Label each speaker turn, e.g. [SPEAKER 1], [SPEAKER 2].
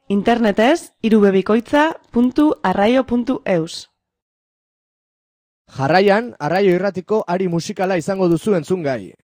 [SPEAKER 1] Internetez, irubebikoitza.arraio.eus.
[SPEAKER 2] Jarraian, Arraio Irratiko ari musikala izango duzu entzungai.